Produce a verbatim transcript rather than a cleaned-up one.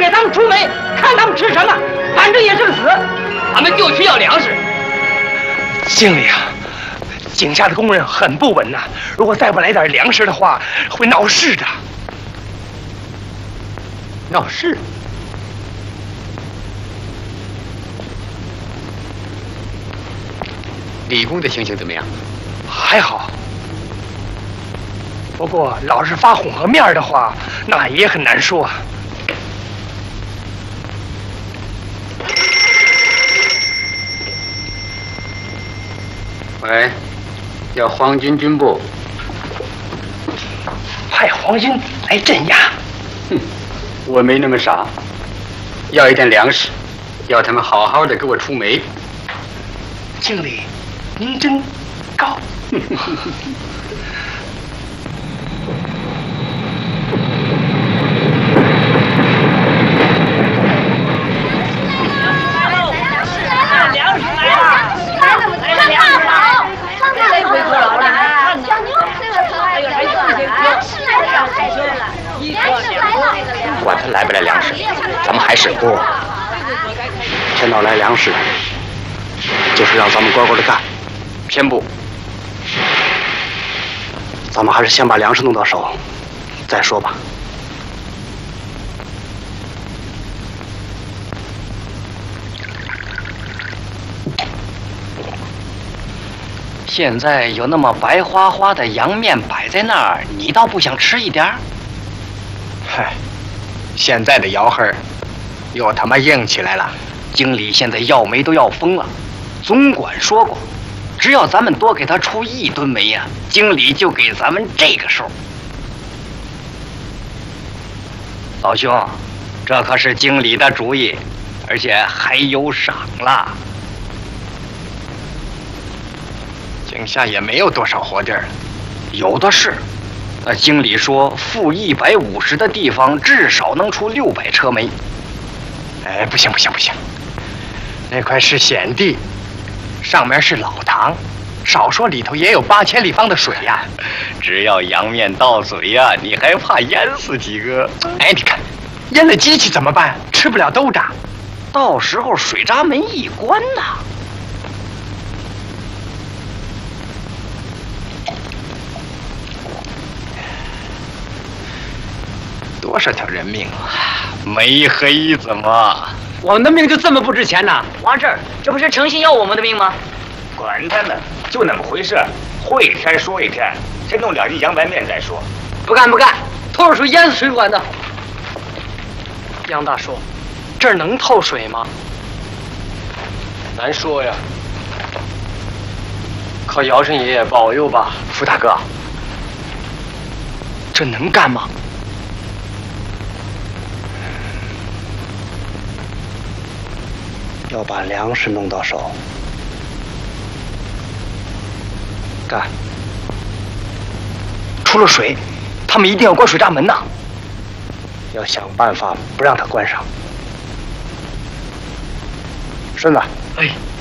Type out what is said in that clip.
给他们出煤，看他们吃什么，反正也是个死。俺们就需要粮食。 经理啊，井下的工人很不稳呐、啊，如果再不来点粮食的话，会闹事的。 闹事？李工的情形怎么样？ 还好。不过老是发混合面的话，那也很难说。 喂，要皇军军部， 派皇军来镇压。 哼，我没那么傻。要一点粮食，要他们好好的给我出煤。 经理，您真高。 管他来不来粮食，咱们还是不。天道来粮食，就是让咱们乖乖的干。偏不，咱们还是先把粮食弄到手，再说吧。 现在有那么白花花的洋面摆在那儿，你倒不想吃一点儿？ 嗨，现在的窑黑又他妈硬起来了。 经理现在要煤都要疯了。总管说过，只要咱们多给他出一吨煤呀、啊，经理就给咱们这个数。老兄，这可是经理的主意，而且还有赏了。 井下也没有多少活地儿， 有的是。那经理说，负一百五十的地方至少能出六百车煤。 哎，不行不行不行，那块是险地，上面是老塘，少说里头也有八千立方的水呀、啊。 只要洋面到嘴呀、啊，你还怕淹死几个？ 哎，你看，淹了机器怎么办？吃不了兜着。 到时候水闸门一关呐。 多少条人命啊！ 没黑子嘛！ 我们的命就这么不值钱呐？王志，这不是诚心要我们的命吗？ 管他呢，就那么回事。会一天说一天，先弄两斤洋白面再说。 不干不干，透着水淹死水管子。 杨大叔，这儿能透水吗？ 难说呀，靠尧神爷爷保佑吧。 傅大哥，这能干吗？ 要把粮食弄到手， 干。出了水，他们一定要关水闸门呐。 要想办法不让他关上。顺子， 哎。